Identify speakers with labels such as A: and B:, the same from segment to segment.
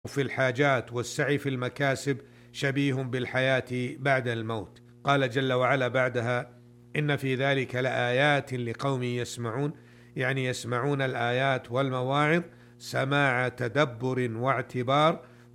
A: في الحاجات والسعي في المكاسب شبيه بالحياة بعد الموت. قال جل وعلا بعدها: إن في ذلك لآيات لقوم يسمعون، يعني يسمعون الآيات والمواعظ سماع تدبر واعتبار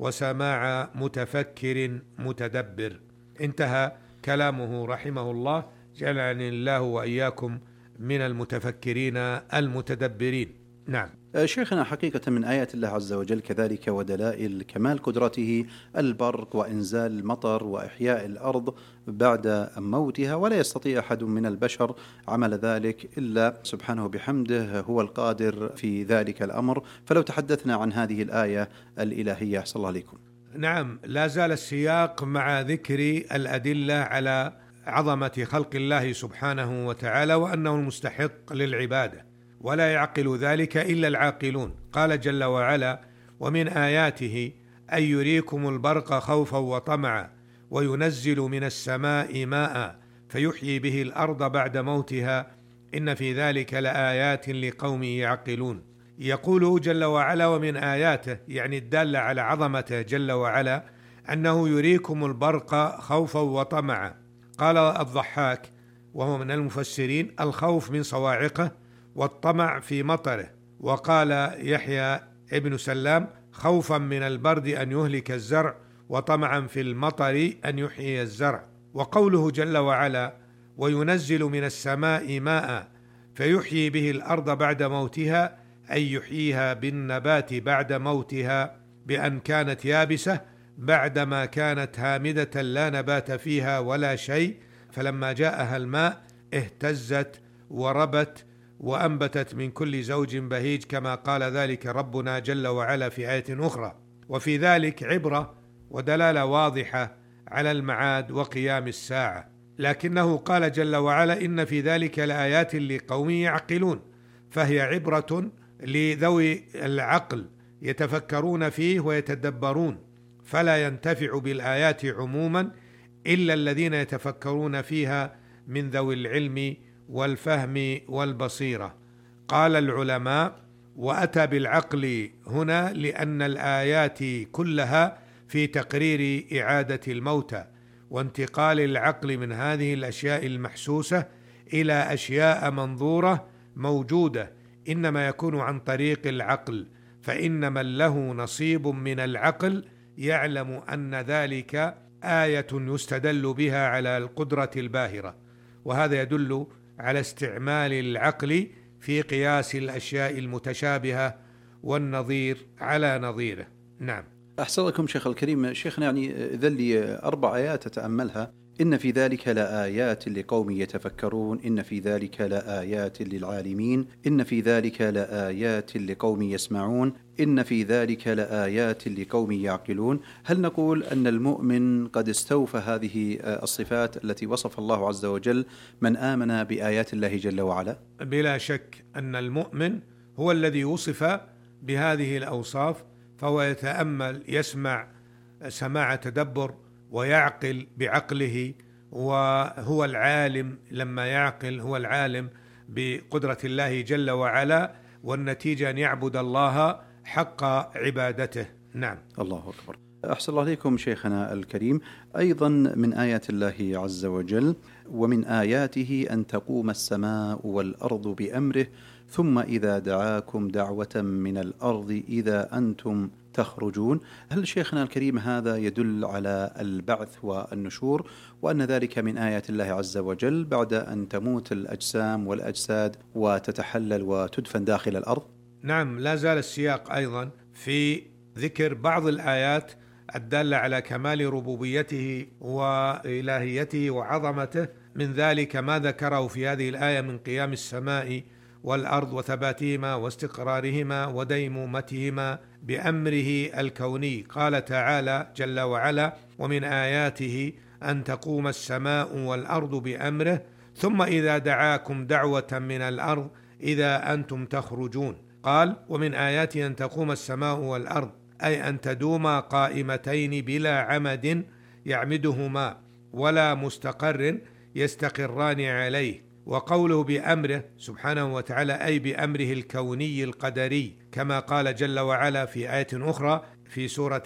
A: وسماع متفكر متدبر. انتهى كلامه رحمه الله، جعلني الله وإياكم من المتفكرين المتدبرين. نعم.
B: شيخنا، حقيقة من آيات الله عز وجل كذلك ودلائل كمال قدرته البرق وإنزال المطر وإحياء الأرض بعد موتها، ولا يستطيع أحد من البشر عمل ذلك إلا سبحانه بحمده، هو القادر في ذلك الأمر. فلو تحدثنا عن هذه الآية الإلهية أحسن الله عليكم.
A: نعم، لا زال السياق مع ذكر الأدلة على عظمة خلق الله سبحانه وتعالى وأنه المستحق للعبادة، ولا يعقل ذلك إلا العاقلون. قال جل وعلا: ومن آياته أن يريكم البرق خوفا وطمعا وينزل من السماء ماء فيحيي به الأرض بعد موتها إن في ذلك لآيات لقوم يعقلون. يقول جل وعلا: ومن آياته، يعني الدالة على عظمته جل وعلا، أنه يريكم البرق خوفا وطمعا. قال الضحاك وهو من المفسرين: الخوف من صواعقه والطمع في مطره. وقال يحيى ابن سلام: خوفا من البرد أن يهلك الزرع وطمعا في المطر أن يحيي الزرع. وقوله جل وعلا: وينزل من السماء ماء فيحيي به الأرض بعد موتها، أي يحييها بالنبات بعد موتها بأن كانت يابسة بعدما كانت هامدة لا نبات فيها ولا شيء، فلما جاءها الماء اهتزت وربت وأنبتت من كل زوج بهيج، كما قال ذلك ربنا جل وعلا في آية أخرى. وفي ذلك عبرة ودلالة واضحة على المعاد وقيام الساعة. لكنه قال جل وعلا: إن في ذلك لآيات لقوم يعقلون، فهي عبرة لذوي العقل يتفكرون فيه ويتدبرون، فلا ينتفع بالآيات عموما إلا الذين يتفكرون فيها من ذوي العلم والفهم والبصيرة. قال العلماء: وأتى بالعقل هنا لأن الآيات كلها في تقرير إعادة الموتى وانتقال العقل من هذه الأشياء المحسوسة إلى أشياء منظورة موجودة، إنما يكون عن طريق العقل، فإن من له نصيب من العقل يعلم أن ذلك آية يستدل بها على القدرة الباهرة، وهذا يدل على استعمال العقل في قياس الأشياء المتشابهة والنظير على نظيره. نعم.
B: أحسن لكم شيخ الكريم. شيخنا، يعني ذل 4 آيات تتأملها: إن في ذلك لآيات لقوم يتفكرون، إن في ذلك لآيات للعالمين، إن في ذلك لآيات لقوم يسمعون، إن في ذلك لآيات لقوم يعقلون. هل نقول أن المؤمن قد استوفى هذه الصفات التي وصف الله عز وجل من آمن بآيات الله جل وعلا؟
A: بلا شك أن المؤمن هو الذي وصف بهذه الأوصاف، فهو يتأمل، يسمع سماع تدبر، ويعقل بعقله، وهو العالم لما يعقل، هو العالم بقدرة الله جل وعلا، والنتيجة أن يعبد الله حق عبادته. نعم.
B: الله أكبر. أحسن الله عليكم شيخنا الكريم. أيضا من آيات الله عز وجل: ومن آياته أن تقوم السماء والأرض بأمره ثم إذا دعاكم دعوة من الأرض إذا أنتم تخرجون. هل شيخنا الكريم هذا يدل على البعث والنشور، وأن ذلك من آيات الله عز وجل بعد أن تموت الأجسام والأجساد وتتحلل وتدفن داخل الأرض؟
A: نعم، لا زال السياق أيضا في ذكر بعض الآيات الدالة على كمال ربوبيته وإلهيته وعظمته، من ذلك ما ذكره في هذه الآية من قيام السماء والأرض وثباتهما واستقرارهما وديمومتهما بأمره الكوني. قال تعالى جل وعلا: ومن آياته أن تقوم السماء والأرض بأمره ثم إذا دعاكم دعوة من الأرض إذا أنتم تخرجون. قال: ومن آياته أن تقوم السماء والأرض، أي أن تدوما قائمتين بلا عمد يعمدهما ولا مستقر يستقران عليه. وقوله بأمره سبحانه وتعالى أي بأمره الكوني القدري، كما قال جل وعلا في آية أخرى: في سورة